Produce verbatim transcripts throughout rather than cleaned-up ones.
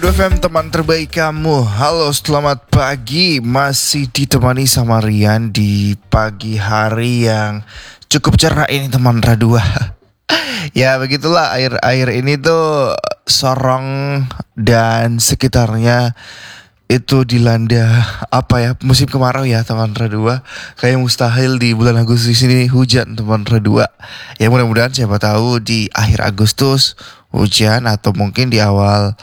F M teman terbaik kamu. Halo, selamat pagi. Masih ditemani sama Rian di pagi hari yang cukup cerah ini teman Radua. Ya begitulah, air-air ini tuh Sorong dan sekitarnya itu dilanda apa ya, musim kemarau ya teman Radua. Kayak mustahil di bulan Agustus ini hujan teman Radua. Ya mudah-mudahan siapa tahu di akhir Agustus hujan atau mungkin di awal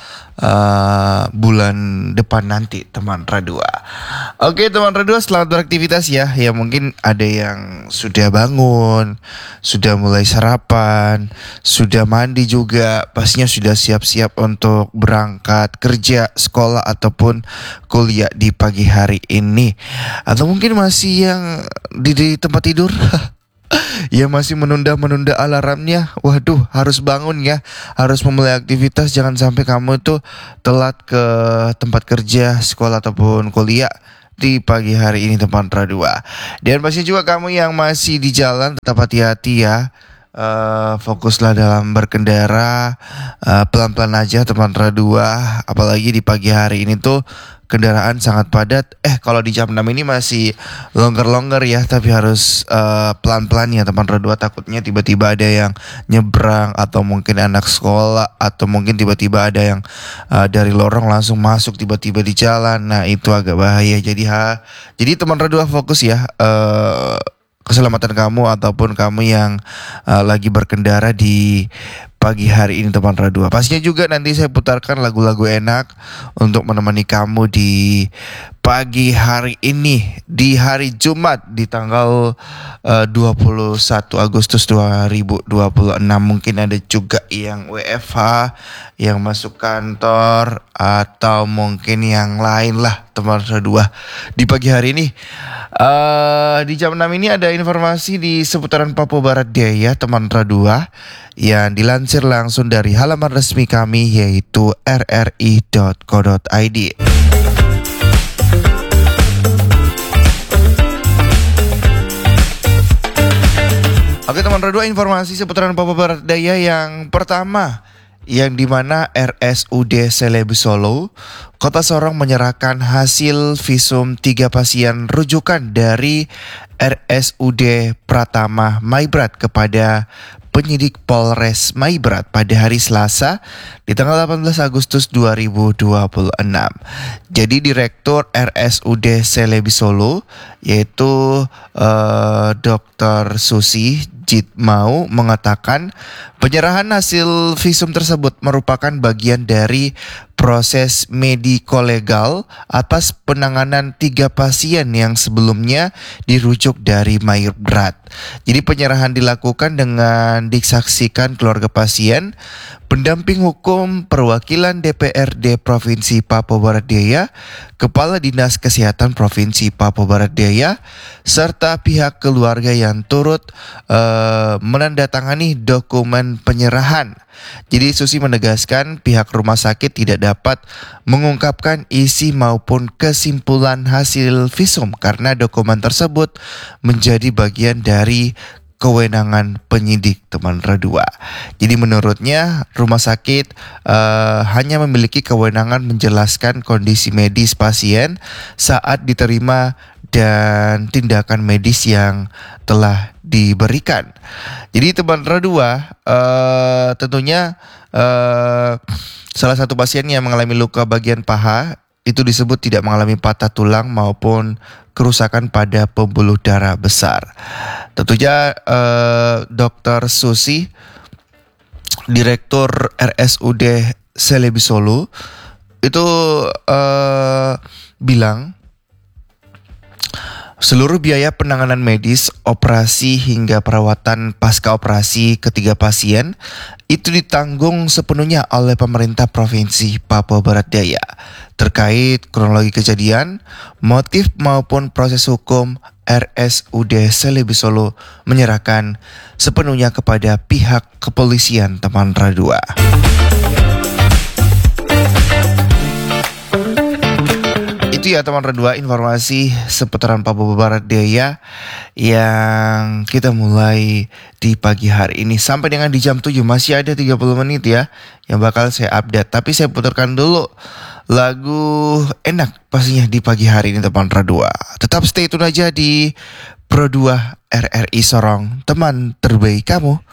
uh, bulan depan nanti teman Radua. Oke teman Radua, selamat beraktivitas ya. Ya mungkin ada yang sudah bangun, sudah mulai sarapan, sudah mandi juga, pastinya sudah siap-siap untuk berangkat kerja, sekolah ataupun kuliah di pagi hari ini. Atau mungkin masih yang di, di tempat tidur. Ya masih menunda-menunda alarmnya. Waduh, harus bangun ya, harus memulai aktivitas. Jangan sampai kamu tuh telat ke tempat kerja, sekolah ataupun kuliah di pagi hari ini teman Radua. Dan pasti juga kamu yang masih di jalan tetap hati-hati ya. Uh, fokuslah dalam berkendara, uh, pelan-pelan aja teman Radua. Apalagi di pagi hari ini tuh kendaraan sangat padat. Eh kalau di jam enam ini masih longgar-longgar ya, tapi harus uh, pelan-pelan ya teman Radua. Takutnya tiba-tiba ada yang nyebrang, atau mungkin anak sekolah, atau mungkin tiba-tiba ada yang uh, dari lorong langsung masuk tiba-tiba di jalan. Nah itu agak bahaya. Jadi ha, jadi teman Radua fokus ya, uh, keselamatan kamu ataupun kamu yang uh, lagi berkendara di pagi hari ini teman Radua. Pastinya juga nanti saya putarkan lagu-lagu enak untuk menemani kamu di pagi hari ini, di hari Jumat di tanggal uh, dua puluh satu Agustus dua ribu dua puluh enam. Mungkin ada juga yang W F H, yang masuk kantor, atau mungkin yang lain lah teman Radua di pagi hari ini. Uh, di jam enam ini ada informasi di seputaran Papua Barat Daya teman Radua yang dilansir langsung dari halaman resmi kami, yaitu r r i dot co dot i d. Oke teman Radua, informasi seputaran Papua Barat Daya yang pertama, yang dimana R S U D Celebi Solo, Kota Sorong menyerahkan hasil visum tiga pasien rujukan dari R S U D Pratama Maibrat kepada penyidik Polres Maibrat pada hari Selasa di tanggal delapan belas Agustus dua ribu dua puluh enam. Jadi Direktur R S U D Celebi Solo, yaitu uh, Doktor Susi Jitmau, mengatakan penyerahan hasil visum tersebut merupakan bagian dari proses mediko-legal atas penanganan tiga pasien yang sebelumnya dirujuk dari Maibrat. Jadi penyerahan dilakukan dengan disaksikan keluarga pasien, pendamping hukum, perwakilan D P R D Provinsi Papua Barat Daya, Kepala Dinas Kesehatan Provinsi Papua Barat Daya, serta pihak keluarga yang turut uh, menandatangani dokumen penyerahan. Jadi Susi menegaskan pihak rumah sakit tidak dapat mengungkapkan isi maupun kesimpulan hasil visum karena dokumen tersebut menjadi bagian dari kewenangan penyidik teman Radua. Jadi menurutnya rumah sakit uh, hanya memiliki kewenangan menjelaskan kondisi medis pasien saat diterima dan tindakan medis yang telah diberikan. Jadi teman Radua, uh, tentunya uh, salah satu pasien yang mengalami luka bagian paha itu disebut tidak mengalami patah tulang maupun kerusakan pada pembuluh darah besar. Tentunya uh, Doktor Susi, Direktur R S U D Celebi Solo, itu uh, bilang seluruh biaya penanganan medis, operasi hingga perawatan pasca operasi ketiga pasien itu ditanggung sepenuhnya oleh pemerintah Provinsi Papua Barat Daya. Terkait kronologi kejadian, motif maupun proses hukum, R S U D Celebi Solo menyerahkan sepenuhnya kepada pihak kepolisian teman Radua. Itu ya teman Redua, informasi seputaran Papua Barat Daya yang kita mulai di pagi hari ini. Sampai dengan di jam tujuh masih ada tiga puluh menit ya yang bakal saya update. Tapi saya putarkan dulu lagu enak pastinya di pagi hari ini teman Redua. Tetap stay tune aja di Pro dua R R I Sorong, teman terbaik kamu.